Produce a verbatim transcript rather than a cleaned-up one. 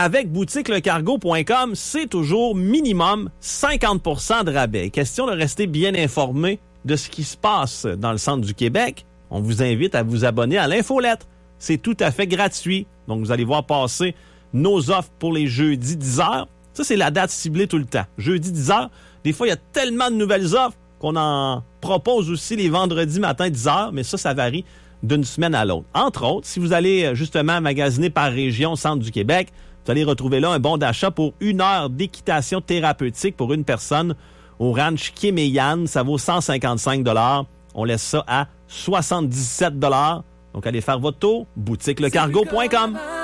avec boutique le cargo point com, c'est toujours minimum cinquante pour cent de rabais. Question de rester bien informé de ce qui se passe dans le centre du Québec. On vous invite à vous abonner à l'infolettre. C'est tout à fait gratuit. Donc, vous allez voir passer nos offres pour les jeudis dix heures. Ça, c'est la date ciblée tout le temps. Jeudi dix heures. Des fois, il y a tellement de nouvelles offres qu'on en propose aussi les vendredis matin dix heures, mais ça, ça varie d'une semaine à l'autre. Entre autres, si vous allez justement magasiner par région au centre du Québec, vous allez retrouver là un bon d'achat pour une heure d'équitation thérapeutique pour une personne au ranch Kéméyan. Ça vaut cent cinquante-cinq dollars. On laisse ça à soixante-dix-sept dollars. Donc, allez faire votre tour, boutique le cargo point com.